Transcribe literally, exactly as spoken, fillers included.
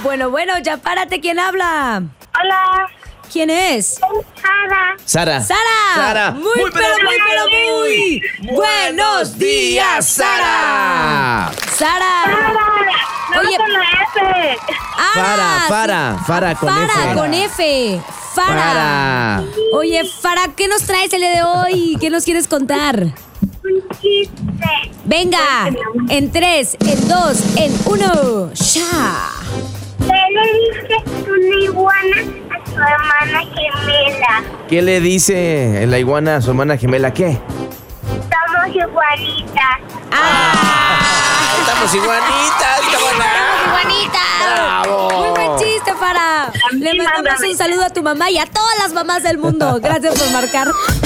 Bueno, bueno, ya párate. ¿Quién habla? Hola. ¿Quién es? Sara. Sara. ¡Sara! Sara. Muy, muy pero muy, pero muy. ¡Buenos días, Sara! ¡Sara! Sara. Oye, con la F. Ah, Fara, sí. Fara, Fara con Fara, F. con F. Fara. Fara. Oye, Fara, ¿qué nos traes el día de hoy? ¿Qué nos quieres contar? Un chiste. Venga, en tres, en dos, en uno. ¡Ya! ¿Qué le dice una iguana a su hermana gemela? ¿Qué le dice la iguana a su hermana gemela? ¿Qué? Somos iguanitas. ¡Ah! Estamos iguanitas, ¡Muy bonita! ¡Bravo! Muy buen chiste, Fara. Le mandamos un saludo a tu mamá y a todas las mamás del mundo. Gracias por marcar.